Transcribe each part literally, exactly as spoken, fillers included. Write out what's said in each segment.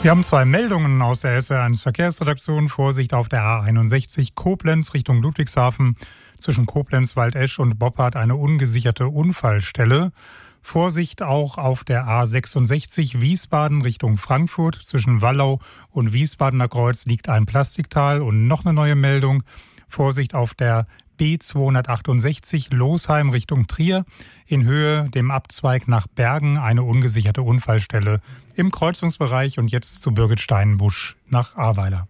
Wir haben zwei Meldungen aus der S W R eins Verkehrsredaktion. Vorsicht auf der A einundsechzig Koblenz Richtung Ludwigshafen. Zwischen Koblenz, Waldesch und Boppard eine ungesicherte Unfallstelle. Vorsicht auch auf der A sechsundsechzig Wiesbaden Richtung Frankfurt. Zwischen Wallau und Wiesbadener Kreuz liegt ein Plastiktal. Und noch eine neue Meldung. Vorsicht auf der B zweihundertachtundsechzig Losheim Richtung Trier. In Höhe dem Abzweig nach Bergen eine ungesicherte Unfallstelle im Kreuzungsbereich. Und jetzt zu Birgit Steinbusch nach Ahrweiler.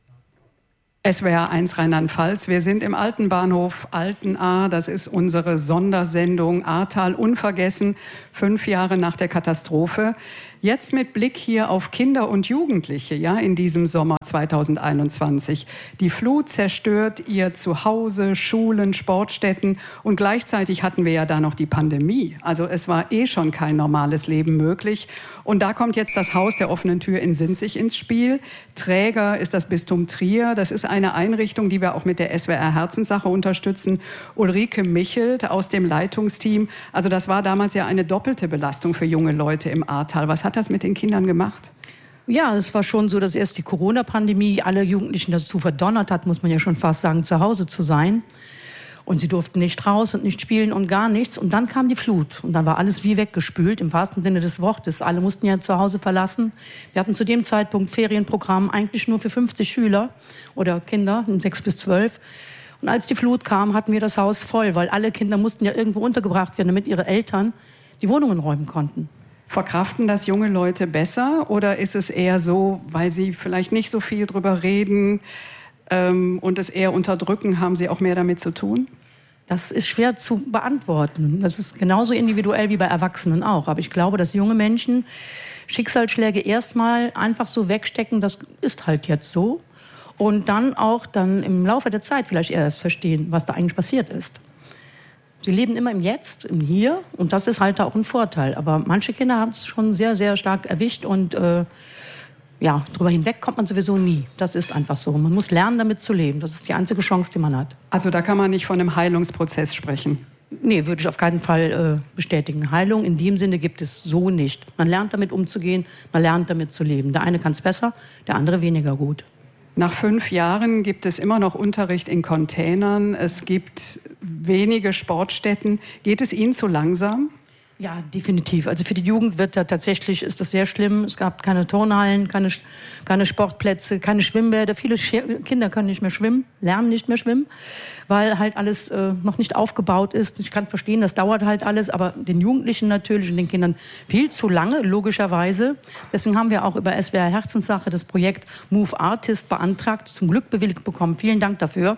S W R eins Rheinland-Pfalz. Wir sind im alten Bahnhof Altenahr. Das ist unsere Sondersendung Ahrtal unvergessen, fünf Jahre nach der Katastrophe. Jetzt mit Blick hier auf Kinder und Jugendliche, ja, in diesem Sommer zweitausendeinundzwanzig. Die Flut zerstört ihr Zuhause, Schulen, Sportstätten und gleichzeitig hatten wir ja da noch die Pandemie. Also es war eh schon kein normales Leben möglich. Und da kommt jetzt das Haus der offenen Tür in Sinzig ins Spiel. Träger ist das Bistum Trier. Das ist eine Einrichtung, die wir auch mit der S W R Herzenssache unterstützen. Ulrike Michelt aus dem Leitungsteam. Also das war damals ja eine doppelte Belastung für junge Leute im Ahrtal. Was hat das mit den Kindern gemacht? Ja, es war schon so, dass erst die Corona-Pandemie alle Jugendlichen dazu verdonnert hat, muss man ja schon fast sagen, zu Hause zu sein. Und sie durften nicht raus und nicht spielen und gar nichts. Und dann kam die Flut. Und dann war alles wie weggespült, im wahrsten Sinne des Wortes. Alle mussten ja zu Hause verlassen. Wir hatten zu dem Zeitpunkt Ferienprogramm eigentlich nur für fünfzig Schüler oder Kinder, sechs bis zwölf. Und als die Flut kam, hatten wir das Haus voll, weil alle Kinder mussten ja irgendwo untergebracht werden, damit ihre Eltern die Wohnungen räumen konnten. Verkraften das junge Leute besser oder ist es eher so, weil sie vielleicht nicht so viel drüber reden ähm, und es eher unterdrücken, haben sie auch mehr damit zu tun? Das ist schwer zu beantworten. Das ist genauso individuell wie bei Erwachsenen auch. Aber ich glaube, dass junge Menschen Schicksalsschläge erstmal einfach so wegstecken, das ist halt jetzt so. Und dann auch dann im Laufe der Zeit vielleicht erst verstehen, was da eigentlich passiert ist. Sie leben immer im Jetzt, im Hier und das ist halt auch ein Vorteil. Aber manche Kinder haben es schon sehr, sehr stark erwischt und äh, ja, darüber hinweg kommt man sowieso nie. Das ist einfach so. Man muss lernen, damit zu leben. Das ist die einzige Chance, die man hat. Also da kann man nicht von einem Heilungsprozess sprechen? Nee, würde ich auf keinen Fall äh, bestätigen. Heilung in dem Sinne gibt es so nicht. Man lernt damit umzugehen, man lernt damit zu leben. Der eine kann es besser, der andere weniger gut. Nach fünf Jahren gibt es immer noch Unterricht in Containern. Es gibt wenige Sportstätten. Geht es Ihnen zu langsam? Ja, definitiv. Also für die Jugend wird da tatsächlich, ist das sehr schlimm. Es gab keine Turnhallen, keine, keine Sportplätze, keine Schwimmbäder. Viele Kinder können nicht mehr schwimmen, lernen nicht mehr schwimmen, weil halt alles äh, noch nicht aufgebaut ist. Ich kann verstehen, das dauert halt alles, aber den Jugendlichen natürlich und den Kindern viel zu lange, logischerweise. Deswegen haben wir auch über S W R Herzenssache das Projekt Move Artist beantragt, zum Glück bewilligt bekommen. Vielen Dank dafür.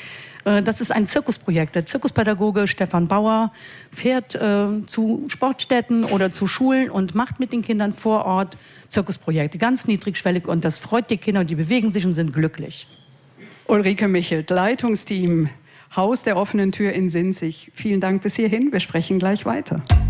Das ist ein Zirkusprojekt. Der Zirkuspädagoge Stefan Bauer fährt äh, zu Sportstätten oder zu Schulen und macht mit den Kindern vor Ort Zirkusprojekte. Ganz niedrigschwellig und das freut die Kinder und die bewegen sich und sind glücklich. Ulrike Michelt, Leitungsteam Haus der offenen Tür in Sinzig. Vielen Dank bis hierhin. Wir sprechen gleich weiter.